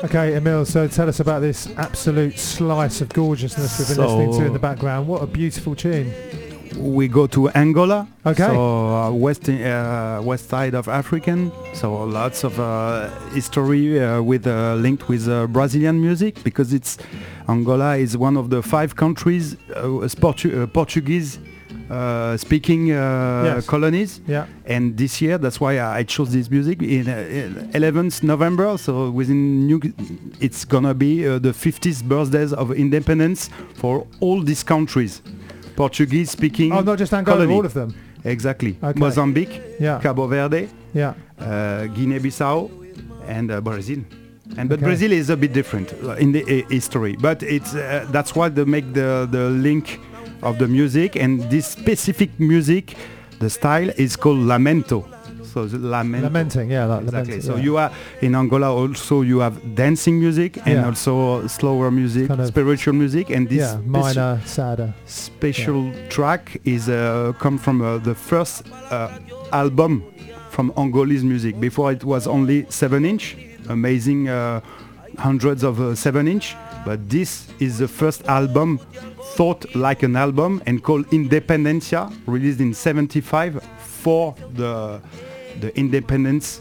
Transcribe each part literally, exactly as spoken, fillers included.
Okay, Emil, so tell us about this absolute slice of gorgeousness we've been So listening to in the background. What a beautiful tune. We go to Angola, Okay. so uh, west uh, west side of African. So lots of uh, history uh, with uh, linked with uh, Brazilian music, because it's Angola is one of the five countries uh, Portu- uh, Portuguese uh, speaking uh, Yes. colonies. Yeah. And this year, that's why I chose this music in uh, eleventh November. So within new, it's gonna be uh, the fiftieth birthdays of independence for all these countries. Portuguese speaking. Oh, not just Angola, colony. all of them. Exactly. Okay. Mozambique, Yeah. Cabo Verde, Yeah. uh, Guinea-Bissau, and uh, Brazil. And but Okay. Brazil is a bit different uh, in the uh, history. But it's uh, that's why they make the the link of the music, and this specific music, the style is called lamento. So the lamento. Lamenting, yeah, like Exactly. lamenting, So yeah. you are in Angola also you have dancing music and Yeah. also slower music, Kind of- spiritual music, and this yeah, speci- minor, sadder. special track is uh, come from uh, the first uh, album from Angolese music. Before it was only seven inch, amazing uh, hundreds of uh, seven inch, but this is the first album thought like an album and called Independencia, released in seventy-five for the the independence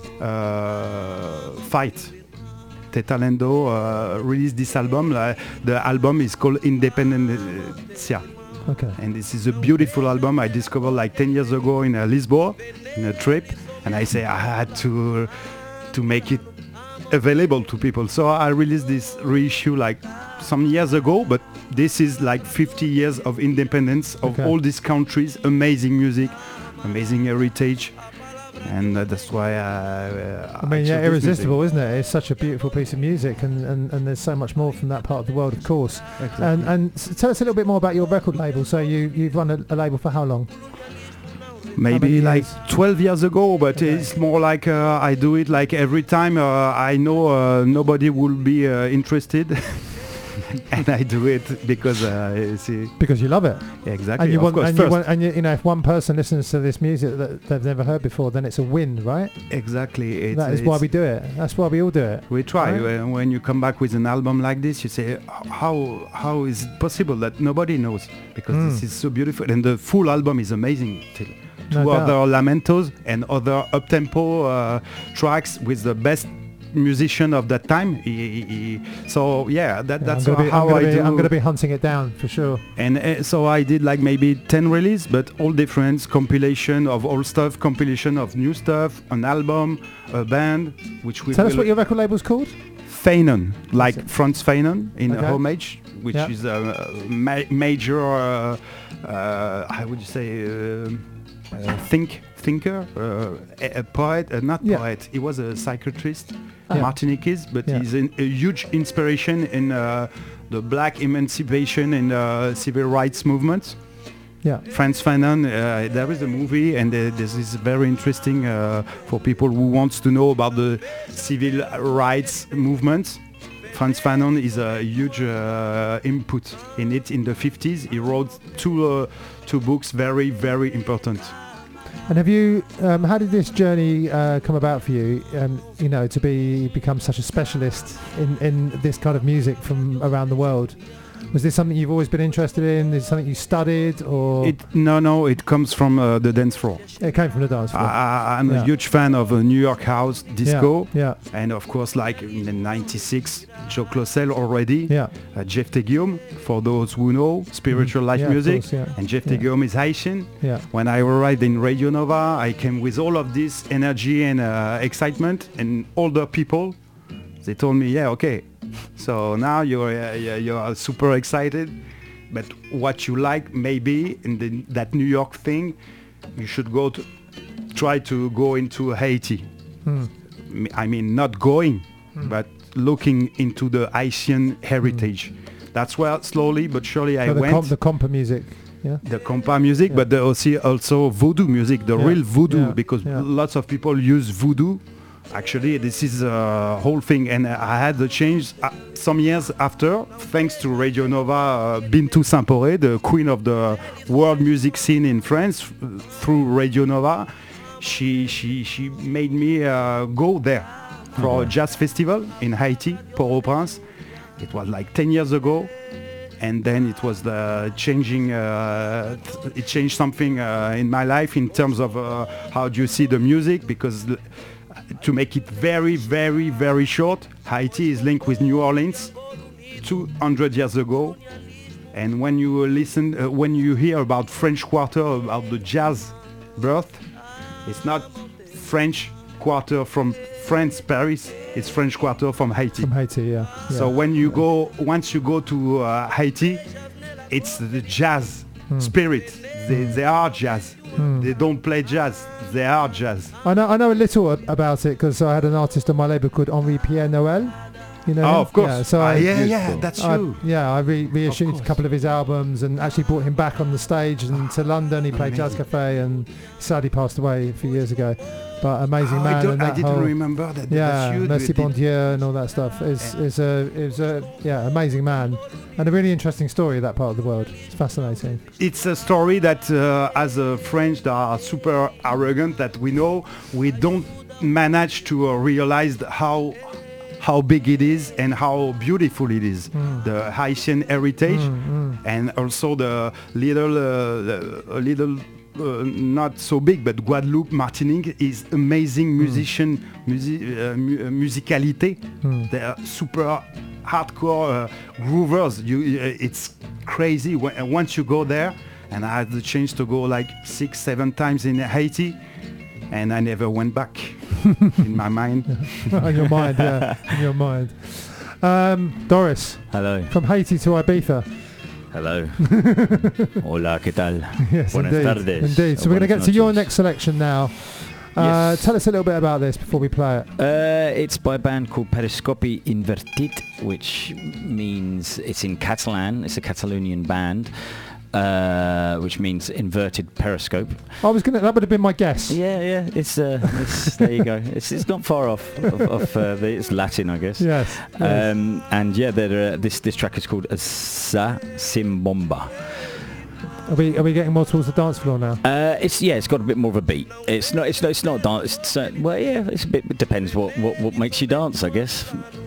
uh, fight. Tetalendo uh, released this album. Uh, the album is called Independencia. Okay. And this is a beautiful album I discovered like ten years ago in uh, Lisbon, in a trip. And I say I had to to make it available to people. So I released this reissue like some years ago, but this is like fifty years of independence of Okay. all these countries, amazing music, amazing heritage. And uh, that's why I, uh, I mean, chose yeah, this irresistible, music. isn't it? It's such a beautiful piece of music, and, and, and there's so much more from that part of the world, of course. Exactly. And and s- tell us a little bit more about your record label. So you you've run a, a label for how long? Maybe many like years? twelve years ago, but Okay. it's more like uh, I do it like every time uh, I know uh, nobody will be uh, interested. And I do it because uh, you see, Because you love it, exactly. and you of want, course, and you first, want, and you, you know, if one person listens to this music that they've never heard before, then it's a win, right? exactly. It's, That is why it's- we do it. That's why we all do it. we try. right? When, when you come back with an album like this, you say, how how is it possible that nobody knows? Because Mm. this is so beautiful, and the full album is amazing. Till No two doubt. other lamentos and other up-tempo uh, tracks with the best musician of that time. He, he, he, so yeah, that, Yeah, that's I'm gonna be, how I'm I gonna be, do. I'm going to be hunting it down for sure. And uh, so I did like maybe ten release, but all different compilation of old stuff, compilation of new stuff, an album, a band, which we Tell us will- what your record label's called. Fanon, like it? Franz Fanon in Okay. Homage, which Yeah. is a ma- major, uh, uh, how would you say, uh, uh, think thinker, uh, a, a poet, uh, not Yeah. poet. He was a psychiatrist, Yeah. Martiniquez, but Yeah. he's an, a huge inspiration in uh, the black emancipation and uh, civil rights movement. Yeah. Franz Fanon, uh, there is a movie, and uh, this is very interesting uh, for people who wants to know about the civil rights movement. Franz Fanon is a huge uh, input in it. In the fifties, he wrote two uh, two books, very very important. And have you? Um, how did this journey uh, come about for you? Um, you know, to be become such a specialist in, in this kind of music from around the world. Was this something you've always been interested in? Is it something you studied, or It no no, it comes from uh, the dance floor. it came from the dance floor? I, I'm Yeah. a huge fan of uh, New York house disco, Yeah. and of course, like in the ninety-six, Joe Closel already. Yeah. Uh, Jeff Teguium, for those who know spiritual Mhm. life Yeah, of music, course, yeah. and Jeff Yeah. Teguium is Haitian. Yeah. When I arrived in Radio Nova, I came with all of this energy and uh, excitement, and older people, they told me, yeah, okay, so now you're uh, yeah, you're super excited, but what you like maybe in the, that New York thing, you should go to try to go into Haiti. Hmm. M- I mean, not going, Hmm. but looking into the Haitian heritage. That's where slowly but surely I So the, went. comp, the compa music. Yeah. The compa music, Yeah. but the also also voodoo music, the Yeah. real voodoo, Yeah. because Yeah. lots of people use voodoo. Actually, this is a whole thing, and I had the change uh, some years after, thanks to Radio Nova, uh, Bintou Saint-Poré, the queen of the world music scene in France, f- through Radio Nova. She she she made me uh, go there for Okay. a jazz festival in Haiti, Port-au-Prince. It was like ten years ago, and then it was the changing. Uh, th- it changed something uh, in my life in terms of uh, how do you see the music, because l- to make it very, very, very short, Haiti is linked with New Orleans two hundred years ago. And when you listen, uh, when you hear about French Quarter, about the jazz birth, it's not French Quarter from France, Paris. It's French Quarter from Haiti. From Haiti, yeah. yeah. So when you go, once you go to uh, Haiti, it's the jazz spirit. They, they are jazz. They don't play jazz. They are jazz. I know I know a little a- about it because I had an artist on my label called Henri Pierre Noël. You know? Oh, him? of course. Yeah, so Ah, I, yeah, yeah, Beautiful. that's I- true. yeah, I re- reissued a course. couple of his albums and actually brought him back on the stage and to London. He played Jazz Amazing. Cafe and sadly passed away a few years ago. But amazing Oh, man. I, don't, and I that didn't whole, remember that. Yeah, that's you. Merci Did- Bon Dieu and all that stuff. Is Yeah. is a is a yeah amazing man and a really interesting story of that part of the world. It's fascinating. It's a story that uh, as a French that are super arrogant, that we know we don't manage to uh, realize how how big it is and how beautiful it is. The Haitian heritage and also the little uh, the, a little uh, not so big, but Guadeloupe, Martinique is amazing musician musi- uh, mu- uh, musicality. They are super hardcore uh, groovers. You, uh, it's crazy when, uh, once you go there. And I had the chance to go like six, seven times in Haiti, and I never went back in my mind. In your mind, yeah, in your mind. Um, Doris, Hello. from Haiti to Ibiza. Hello. Hola, ¿qué tal? Yes, Buenas indeed. tardes. Indeed. So Or we're going to get buenas to your noches. next selection now. Uh, Yes. tell us a little bit about this before we play it. Uh, it's by a band called Periscopi Invertit, which means it's in Catalan. It's a Catalonian band, uh, which means inverted periscope. I was gonna. That would have been my guess. Yeah, yeah. It's, uh, it's there you go. It's it's not far off of, of uh, the, it's Latin, I guess. Yes. yes. Um, and yeah, they're, uh, this this track is called Sa Simbomba. Are we are we getting more towards the dance floor now? Uh, it's yeah, it's got a bit more of a beat. It's not it's not it's not dance. It's uh, well yeah, it's a bit. It depends what, what what makes you dance, I guess.